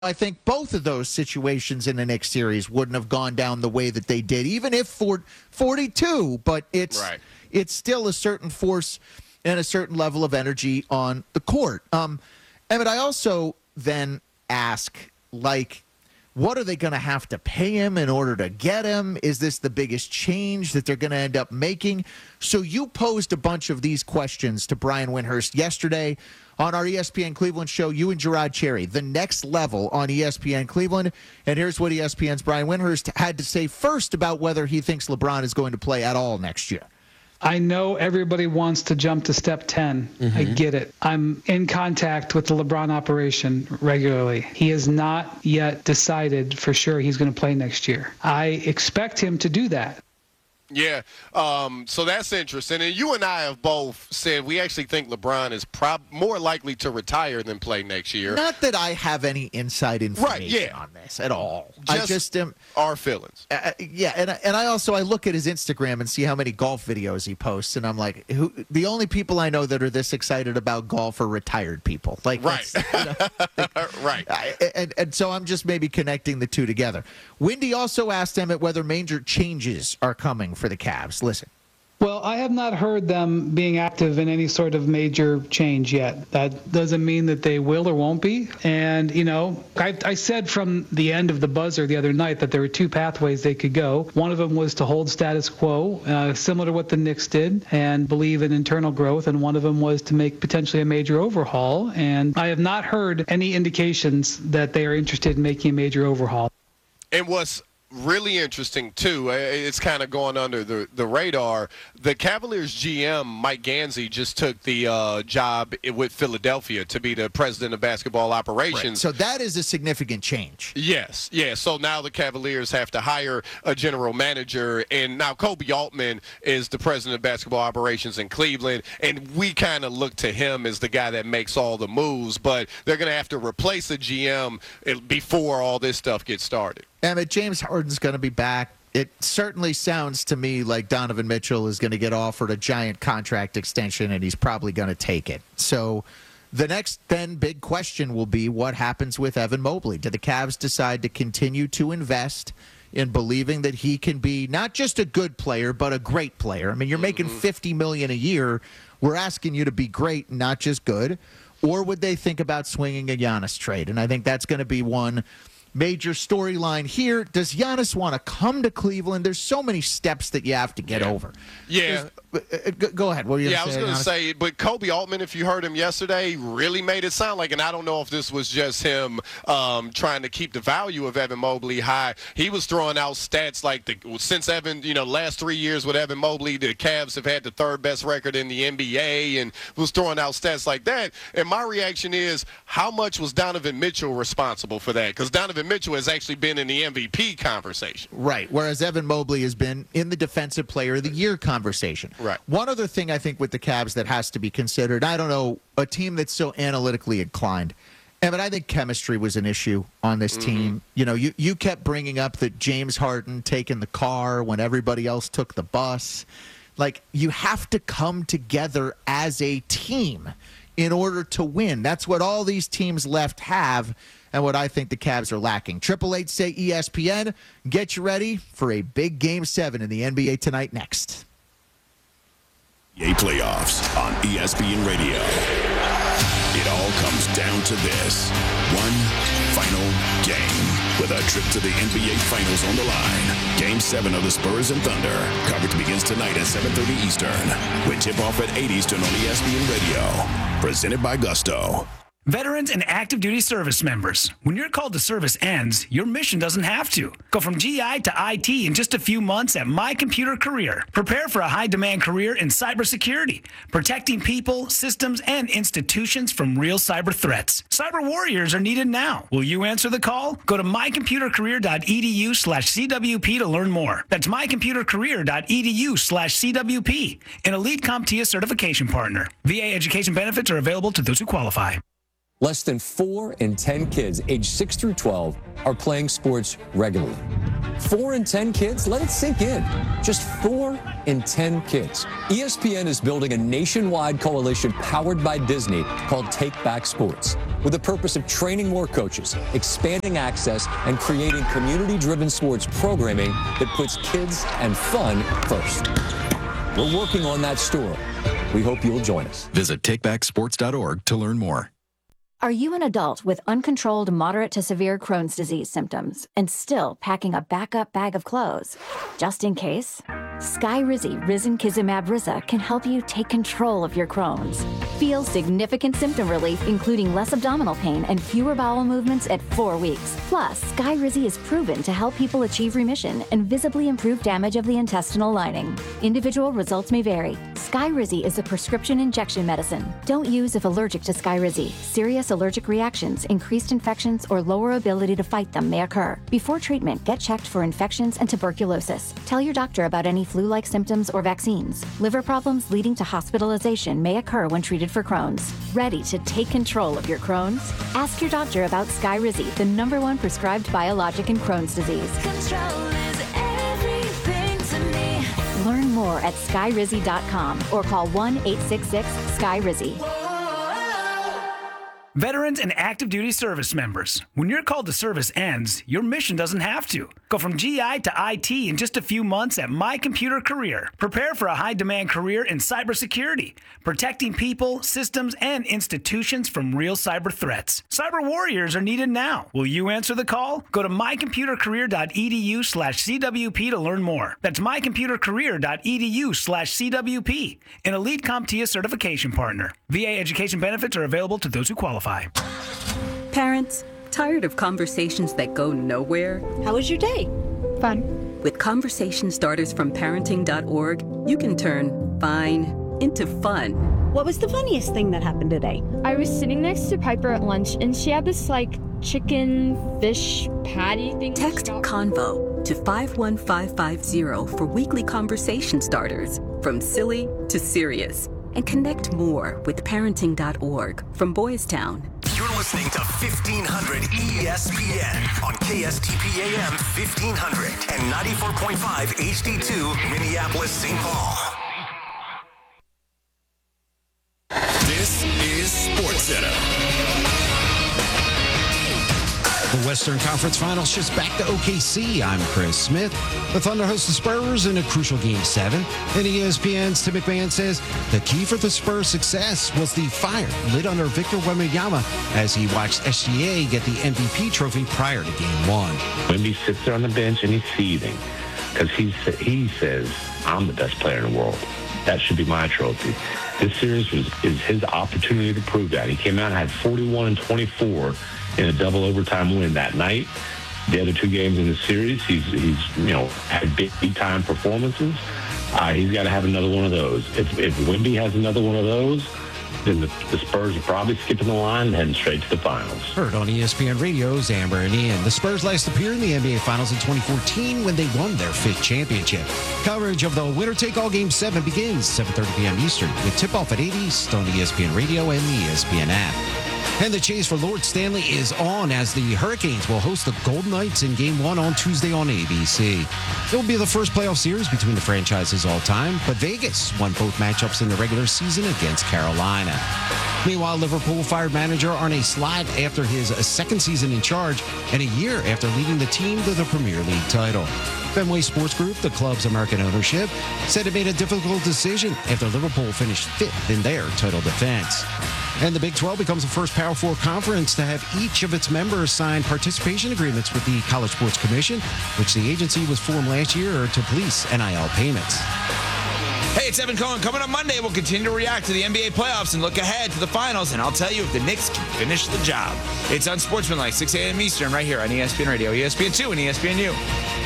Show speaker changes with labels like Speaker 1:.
Speaker 1: I think both of those situations in the Knicks series wouldn't have gone down the way that they did, even if 42. But it's still a certain force and a certain level of energy on the court. Emmett, I also then ask, what are they going to have to pay him in order to get him? Is this the biggest change that they're going to end up making? So you posed a bunch of these questions to Brian Windhorst yesterday on our ESPN Cleveland show, you and Gerard Cherry, the next level on ESPN Cleveland. And here's what ESPN's Brian Windhorst had to say first about whether he thinks LeBron is going to play at all next year.
Speaker 2: I know everybody wants to jump to step 10. Mm-hmm. I get it. I'm in contact with the LeBron operation regularly. He has not yet decided for sure he's going to play next year. I expect him to do that.
Speaker 3: Yeah, so that's interesting. And you and I have both said we actually think LeBron is more likely to retire than play next year.
Speaker 1: Not that I have any inside information on this at all. I just am
Speaker 3: our feelings.
Speaker 1: And I look at his Instagram and see how many golf videos he posts, and I'm like, the only people I know that are this excited about golf are retired people.
Speaker 3: Right. Right.
Speaker 1: And so I'm just maybe connecting the two together. Wendy also asked Emmett whether major changes are coming for the Cavs. Listen.
Speaker 2: Well, I have not heard them being active in any sort of major change yet. That doesn't mean that they will or won't be. And, I said from the end of the buzzer the other night that there were two pathways they could go. One of them was to hold status quo, similar to what the Knicks did, and believe in internal growth. And one of them was to make potentially a major overhaul. And I have not heard any indications that they are interested in making a major overhaul.
Speaker 3: And what's really interesting, too, it's kind of going under the radar. The Cavaliers GM, Mike Gansey, just took the job with Philadelphia to be the president of basketball operations.
Speaker 1: Right. So that is a significant change.
Speaker 3: Yes. So now the Cavaliers have to hire a general manager, and now Kobe Altman is the president of basketball operations in Cleveland, and we kind of look to him as the guy that makes all the moves, but they're going to have to replace a GM before all this stuff gets started.
Speaker 1: Emmett, James Harden's going to be back. It certainly sounds to me like Donovan Mitchell is going to get offered a giant contract extension, and he's probably going to take it. So the next then big question will be what happens with Evan Mobley. Do the Cavs decide to continue to invest in believing that he can be not just a good player, but a great player? I mean, you're making $50 million a year. We're asking you to be great, not just good. Or would they think about swinging a Giannis trade? And I think that's going to be one major storyline here. Does Giannis want to come to Cleveland? There's so many steps that you have to get over.
Speaker 3: Yeah.
Speaker 1: Go ahead. What were you
Speaker 3: I was going to say, but Kobe Altman, if you heard him yesterday, really made it sound like, and I don't know if this was just him trying to keep the value of Evan Mobley high. He was throwing out stats like since Evan, last 3 years with Evan Mobley, the Cavs have had the third best record in the NBA, and was throwing out stats like that. And my reaction is, how much was Donovan Mitchell responsible for that? Because Donovan Mitchell has actually been in the MVP conversation.
Speaker 1: Right, whereas Evan Mobley has been in the Defensive Player of the Year conversation.
Speaker 3: Right.
Speaker 1: One other thing I think with the Cavs that has to be considered, I don't know, a team that's so analytically inclined. But I think chemistry was an issue on this team. You kept bringing up that James Harden taking the car when everybody else took the bus. You have to come together as a team in order to win. That's what all these teams left have, and what I think the Cavs are lacking. 888-SAY ESPN. Get you ready for a big Game 7 in the NBA tonight next.
Speaker 4: NBA playoffs on ESPN Radio. It all comes down to this. One final game with a trip to the NBA Finals on the line. Game 7 of the Spurs and Thunder. Coverage begins tonight at 7:30 Eastern. With tip-off at 8 Eastern on ESPN Radio. Presented by Gusto.
Speaker 5: Veterans and active duty service members, when your call to service ends, your mission doesn't have to. Go from GI to IT in just a few months at My Computer Career. Prepare for a high-demand career in cybersecurity, protecting people, systems, and institutions from real cyber threats. Cyber warriors are needed now. Will you answer the call? Go to mycomputercareer.edu/CWP to learn more. That's mycomputercareer.edu/CWP, an elite CompTIA certification partner. VA education benefits are available to those who qualify.
Speaker 6: Less than 4 in 10 kids aged 6 through 12 are playing sports regularly. 4 in 10 kids? Let it sink in. Just 4 in 10 kids. ESPN is building a nationwide coalition powered by Disney called Take Back Sports, with the purpose of training more coaches, expanding access, and creating community-driven sports programming that puts kids and fun first. We're working on that story. We hope you'll join us.
Speaker 7: Visit takebacksports.org to learn more.
Speaker 8: Are you an adult with uncontrolled moderate to severe Crohn's disease symptoms and still packing a backup bag of clothes? Just in case? Skyrizi Risankizumab Riza can help you take control of your Crohn's. Feel significant symptom relief, including less abdominal pain and fewer bowel movements at 4 weeks. Plus, Skyrizi is proven to help people achieve remission and visibly improve damage of the intestinal lining. Individual results may vary. Skyrizi is a prescription injection medicine. Don't use if allergic to Skyrizi. Serious allergic reactions, increased infections, or lower ability to fight them may occur. Before treatment, get checked for infections and tuberculosis. Tell your doctor about any flu-like symptoms or vaccines. Liver problems leading to hospitalization may occur when treated for Crohn's. Ready to take control of your Crohn's? Ask your doctor about Skyrizi, the #1 prescribed biologic in Crohn's disease.
Speaker 9: Control is everything to me.
Speaker 8: Learn more at skyrizi.com or call 1-866-SKYRIZI.
Speaker 5: Veterans and active duty service members, when your call to service ends, your mission doesn't have to. Go from GI to IT in just a few months at My Computer Career. Prepare for a high-demand career in cybersecurity, protecting people, systems, and institutions from real cyber threats. Cyber warriors are needed now. Will you answer the call? Go to mycomputercareer.edu/CWP to learn more. That's mycomputercareer.edu/CWP, an Elite CompTIA certification partner. VA education benefits are available to those who qualify.
Speaker 10: Parents, tired of conversations that go nowhere?
Speaker 11: How was your day?
Speaker 10: Fun. With conversation starters from parenting.org, you can turn fine into fun.
Speaker 11: What was the funniest thing that happened today?
Speaker 12: I was sitting next to Piper at lunch, and she had this, chicken fish patty thing.
Speaker 10: Text CONVO to 51550 for weekly conversation starters, from silly to serious. And connect more with parenting.org from Boys Town.
Speaker 13: You're listening to 1500 ESPN on KSTP-AM 1500 and 94.5 HD2 Minneapolis, St. Paul.
Speaker 4: This is SportsCenter.
Speaker 14: The Western Conference Finals shifts back to OKC. I'm Chris Smith. The Thunder host the Spurs in a crucial Game 7. And ESPN's Tim McMahon says the key for the Spurs' success was the fire lit under Victor Wembanyama as he watched SGA get the MVP trophy prior to Game 1.
Speaker 15: Wemby sits there on the bench and he's seething because he says, I'm the best player in the world. That should be my trophy. This series is his opportunity to prove that. He came out and had 41 and 24 in a double overtime win that night. The other 2 games in the series, he's had big time performances. He's got to have another one of those. If Wemby has another one of those, then the Spurs are probably skipping the line and heading straight to the finals.
Speaker 14: Heard on ESPN Radio's Amber and Ian. The Spurs last appeared in the NBA Finals in 2014 when they won their 5th championship. Coverage of the winner-take-all Game 7 begins 7:30 p.m. Eastern with tip-off at 8 East on ESPN Radio and the ESPN app. And the chase for Lord Stanley is on as the Hurricanes will host the Golden Knights in Game 1 on Tuesday on ABC. It will be the first playoff series between the franchises all time, but Vegas won both matchups in the regular season against Carolina. Meanwhile, Liverpool fired manager Arne Slot after his second season in charge and a year after leading the team to the Premier League title. Fenway Sports Group, the club's American ownership, said it made a difficult decision after Liverpool finished 5th in their title defense. And the Big 12 becomes the first Power 4 conference to have each of its members sign participation agreements with the College Sports Commission, which the agency was formed last year to police NIL payments.
Speaker 16: Hey, it's Evan Cohen. Coming up Monday, we'll continue to react to the NBA playoffs and look ahead to the finals, and I'll tell you if the Knicks can finish the job. It's Unsportsmanlike, 6 a.m. Eastern, right here on ESPN Radio, ESPN2, and ESPNU.